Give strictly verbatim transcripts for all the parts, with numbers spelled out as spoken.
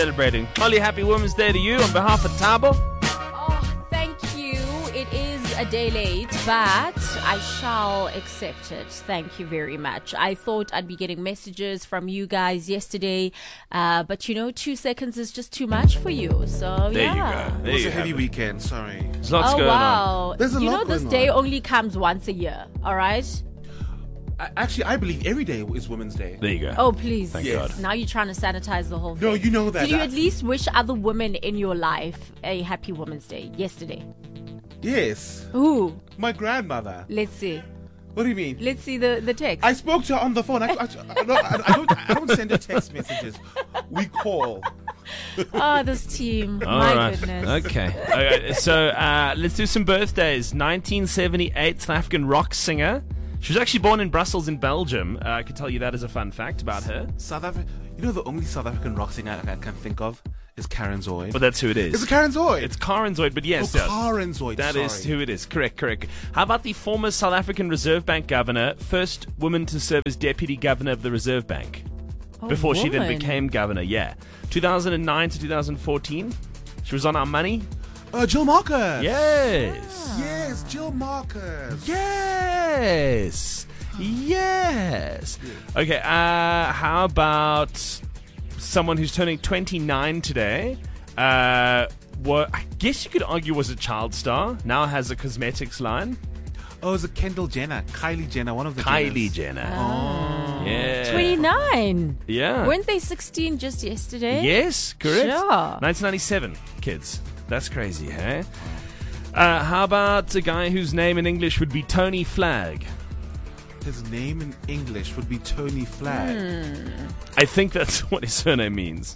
Celebrating. Holly, happy Women's Day to you on behalf of Tabo. Oh, thank you. It is a day late, but I shall accept it. Thank you very much. I thought I'd be getting messages from you guys yesterday, uh, but you know, two seconds is just too much for you. So There yeah. you go. There It was you a heavy have it. weekend, sorry. There's lots Oh going on. wow! There's a you lot know, this going day on. only comes once a year. All right. I, actually, I believe every day is Women's Day. There you go. Oh please! Thank Yes. God. Now you're trying to sanitize the whole thing. No, you know that. Did you I- at least wish other women in your life a happy Women's Day yesterday? Yes. Who? My grandmother. Let's see. What do you mean? Let's see the the text. I spoke to her on the phone. I, I, I, don't, I, don't, I don't send her text messages. We call. Oh, this team. All My right. goodness. Okay. Okay. So uh, let's do some birthdays. nineteen seventy-eight South African rock singer. She was actually born in Brussels in Belgium. Uh, I can tell you that as a fun fact about her. South Africa. You know, the only South African rock singer I, I can think of is Karen Zoid. But that's who it is. Is it Karen Zoid? It's Karen Zoid, but yes. oh, yes. Karen Zoid. That sorry. is who it is. Correct, correct. How about the former South African Reserve Bank governor, first woman to serve as deputy governor of the Reserve Bank? Oh, Before she then woman. became governor, yeah. two thousand nine to two thousand fourteen. She was on Our Money. Uh, Jill Marcus. Yes. Yes, Jill Marcus. Yes. Yes. Okay, uh, how about someone who's turning twenty-nine today? Uh, what I guess you could argue was a child star. Now has a cosmetics line. Oh, is it Kendall Jenner? Kylie Jenner, one of the Kylie Jenners. Jenner. Oh. Yeah. twenty-nine. Yeah. Weren't they sixteen just yesterday? Yes, correct. Sure. nineteen ninety-seven, kids. That's crazy, hey? Uh, how about a guy whose name in English would be Tony Flagg? His name in English would be Tony Flagg. Hmm. I think that's what his surname means.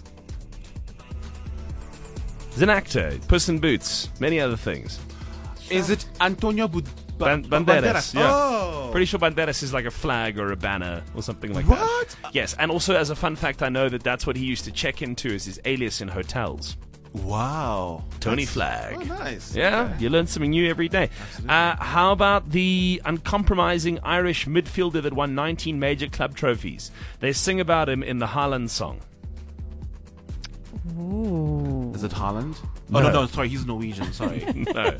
He's an actor, Puss in Boots, many other things. Is it Antonio Bud- Ban- Ba- Banderas, yeah. Oh. Pretty sure Banderas is like a flag or a banner or something like that. What? Yes, and also as a fun fact, I know that that's what he used to check into as his alias in hotels. Wow. Tony That's- Flagg. Oh, nice. Yeah, Okay. you learn something new every day. Uh, how about the uncompromising Irish midfielder that won nineteen major club trophies? They sing about him in the Haaland song. Ooh. Is it Haaland? No. Oh, no, no, sorry, he's Norwegian, sorry. No.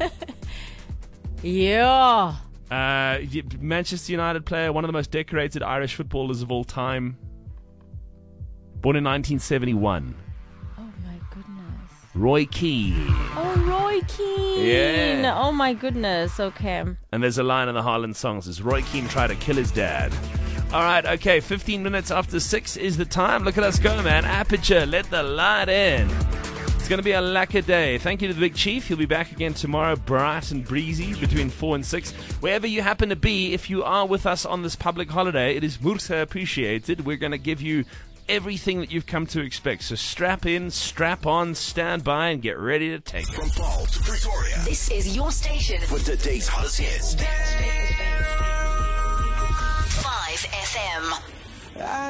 Yeah. Uh, y- Manchester United player, one of the most decorated Irish footballers of all time. Born in nineteen seventy-one. Oh my goodness. Roy Keane. Oh, Roy Keane. Yeah. Oh my goodness. Okay. And there's a line in the Haaland song that says, Roy Keane tried to kill his dad. All right, okay, fifteen minutes after six is the time. Look at us go, man. Aperture, let the light in. It's going to be a lacquer day. Thank you to the Big Chief. He'll be back again tomorrow, bright and breezy, between four and six. Wherever you happen to be, if you are with us on this public holiday, it is Mursa appreciated. We're going to give you everything that you've come to expect. So strap in, strap on, stand by, and get ready to take it. From Paul to Pretoria, This is your station. for today's hottest hits. five F M.